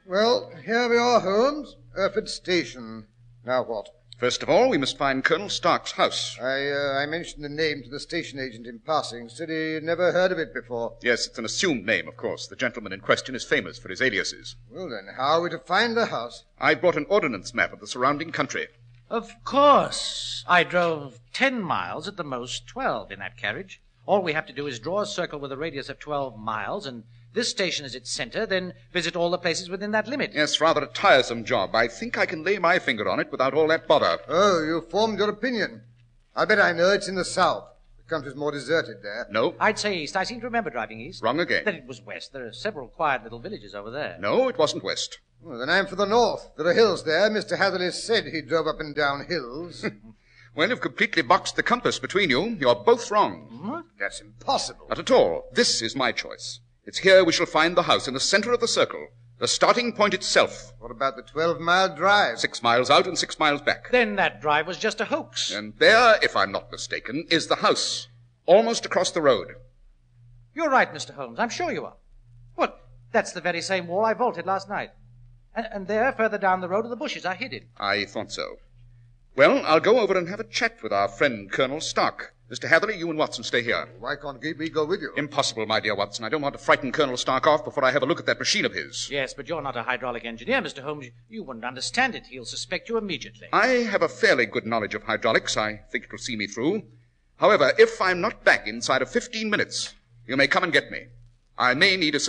Well, here we are, Holmes. Erford Station. Now what? First of all, we must find Colonel Stark's house. I mentioned the name to the station agent in passing. Said he never heard of it before. Yes, it's an assumed name, of course. The gentleman in question is famous for his aliases. Well, then, how are we to find the house? I brought an ordnance map of the surrounding country. Of course. I drove 10 miles, at the most 12 in that carriage. All we have to do is draw a circle with a radius of 12 miles, and this station is its center, then visit all the places within that limit. Yes, rather a tiresome job. I think I can lay my finger on it without all that bother. Oh, you formed your opinion. I bet I know it's in the south. The country's more deserted there. No. I'd say east. I seem to remember driving east. Wrong again. Then it was west. There are several quiet little villages over there. No, it wasn't west. Well, then I'm for the north. There are hills there. Mr. Hatherley said he drove up and down hills. Well, you've completely boxed the compass between you. You're both wrong. What? That's impossible. Not at all. This is my choice. It's here we shall find the house in the center of the circle. The starting point itself. What about the 12-mile drive? 6 miles out and 6 miles back. Then that drive was just a hoax. And there, if I'm not mistaken, is the house. Almost across the road. You're right, Mr. Holmes. I'm sure you are. What? That's the very same wall I vaulted last night. And there, further down the road, are the bushes I hid in. I thought so. Well, I'll go over and have a chat with our friend, Colonel Stark. Mr. Hatherley, you and Watson stay here. Why can't we go with you? Impossible, my dear Watson. I don't want to frighten Colonel Stark off before I have a look at that machine of his. Yes, but you're not a hydraulic engineer, Mr. Holmes. You wouldn't understand it. He'll suspect you immediately. I have a fairly good knowledge of hydraulics. I think it'll see me through. However, if I'm not back inside of 15 minutes, you may come and get me. I may need assistance.